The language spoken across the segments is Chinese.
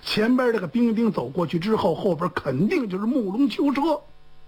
前边这个兵丁走过去之后，后边肯定就是木龙囚车。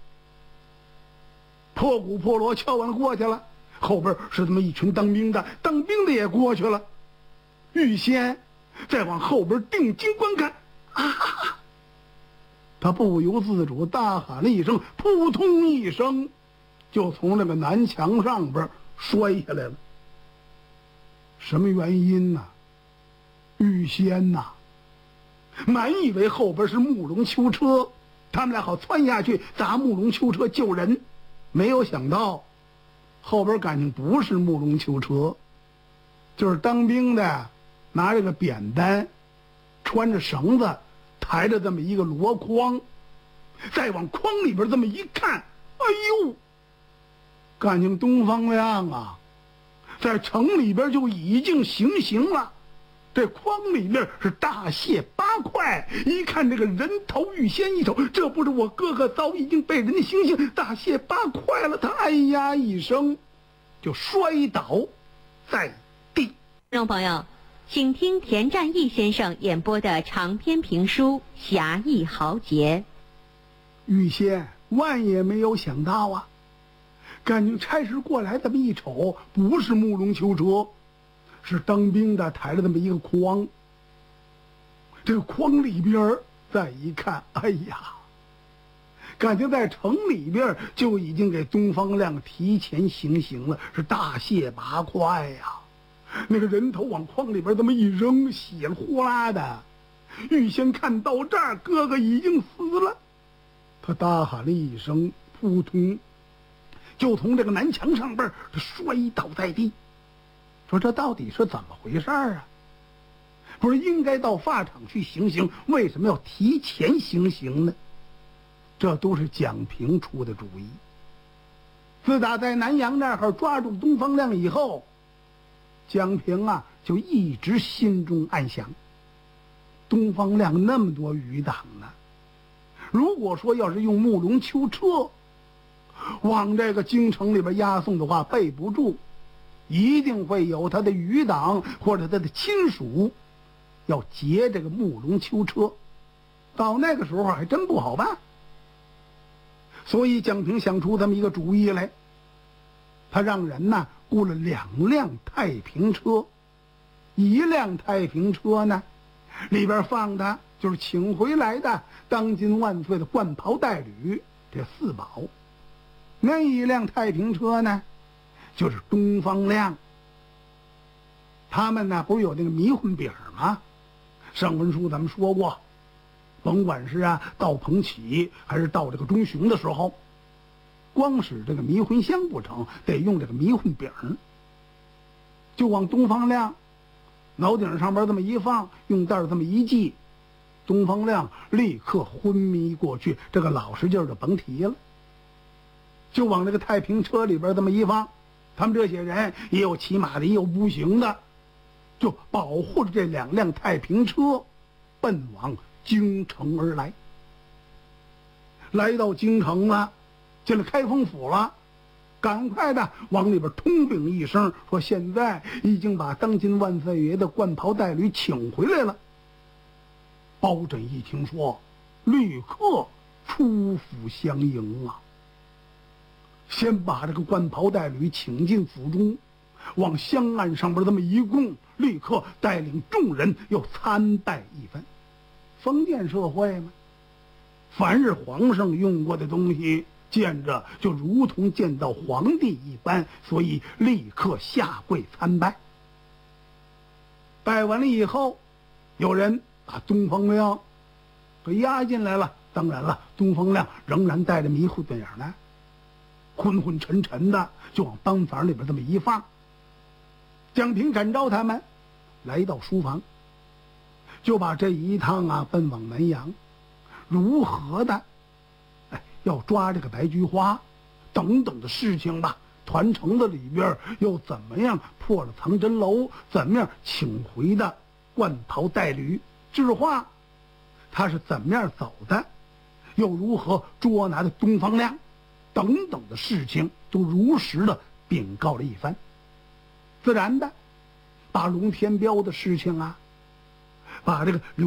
破鼓破锣敲完过去了，后边是这么一群当兵的，当兵的也过去了。玉仙再往后边定睛观看，啊！他不由自主大喊了一声，扑通一声，就从那个南墙上边摔下来了。什么原因呢？玉仙呐，满以为后边是木龙囚车，他们俩好窜下去砸木龙囚车救人，没有想到后边感情不是木龙囚车，就是当兵的拿着个扁担，穿着绳子，抬着这么一个箩筐，再往筐里边这么一看，哎呦，感情东方亮啊，在城里边就已经行刑了。这筐里面是大卸8块，一看这个人头，玉仙一瞅，这不是我哥哥早已经被人行刑，大卸8块了。他哎呀一声就摔倒在地。 听众朋友，请听田占义先生演播的长篇评书《侠义豪杰》。 玉仙万也没有想到啊，感情差事过来这么一瞅，不是木龙囚车，是当兵的抬着这么一个筐。这个筐里边再一看，哎呀，感情在城里边就已经给东方亮提前行刑了，是大卸8块呀。那个人头往筐里边这么一扔，血呼啦的。玉仙看到这儿，哥哥已经死了，他大喊了一声，扑通，就从这个南墙上边摔倒在地。说这到底是怎么回事啊？不是应该到法场去行刑，为什么要提前行刑呢？这都是蒋平出的主意。自打在南阳那儿抓住东方亮以后，蒋平啊就一直心中暗想，东方亮那么多余党呢，如果说要是用木龙囚车往这个京城里边押送的话，备不住，一定会有他的余党或者他的亲属要劫这个木龙囚车，到那个时候还真不好办。所以蒋平想出这么一个主意来，他让人呢雇了2辆太平车，一辆太平车呢里边放的就是请回来的当今万岁的冠袍带履这4宝，那一辆太平车呢就是东方亮。他们呢不是有那个迷魂饼吗？上文书咱们说过，甭管是到彭起还是到这个钟雄的时候，光使这个迷魂香不成，得用这个迷魂饼，就往东方亮脑顶上边这么一放，用袋这么一系，东方亮立刻昏迷过去，这个老实劲儿就甭提了。就往这个太平车里边这么一放，他们这些人也有骑马的也有步行的，就保护着这2辆太平车奔往京城而来。来到京城了，进了开封府了，赶快的往里边通禀一声，说现在已经把当今万岁爷的冠袍带履请回来了。包拯一听说，立刻出府相迎啊，先把这个冠袍带履请进府中，往香案上边这么一供，立刻带领众人又参拜一番。封建社会嘛，凡是皇上用过的东西，见着就如同见到皇帝一般，所以立刻下跪参拜。拜完了以后，有人把东方亮给押进来了。当然了，东方亮仍然带着迷糊对眼呢，昏昏沉沉的就往班房里边这么一放。蒋平展昭他们来到书房，就把这一趟奔往南阳，如何的要抓这个白菊花等等的事情吧，团城子里边又怎么样破了藏真楼，怎么样请回的冠袍带履，智化他是怎么样走的，又如何捉拿的东方亮等等的事情，都如实的禀告了一番。自然的把龙天彪的事情把这个